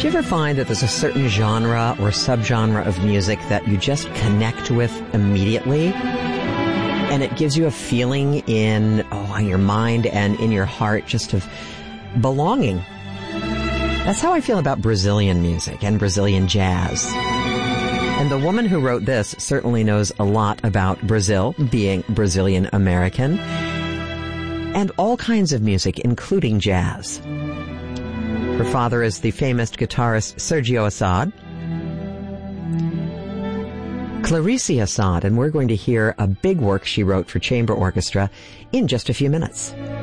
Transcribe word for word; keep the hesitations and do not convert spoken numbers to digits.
Do you ever find that there's a certain genre or subgenre of music that you just connect with immediately? And it gives you a feeling in, oh, in your mind and in your heart just of belonging. That's how I feel about Brazilian music and Brazilian jazz. And the woman who wrote this certainly knows a lot about Brazil, being Brazilian American, and all kinds of music, including jazz. Her father is the famous guitarist Sergio Assad, Clarice Assad, and we're going to hear a big work she wrote for chamber orchestra in just a few minutes.